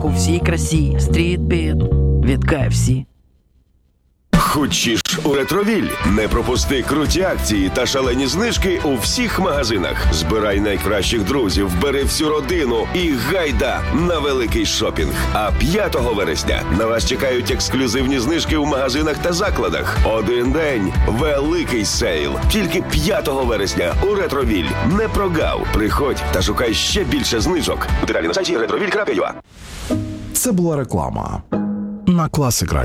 У всій красі стрітбіт від KFC. Хочеш у Ретровіль? Не пропусти круті акції та шалені знижки у всіх магазинах. Збирай найкращих друзів, бери всю родину і гайда на великий шопінг. А 5 вересня на вас чекають ексклюзивні знижки у магазинах та закладах. Один день – великий сейл. Тільки 5 вересня у Ретровіль. Не прогав. Приходь та шукай ще більше знижок. Деталі на сайті retroville.ua. Це була реклама на Classic Radio.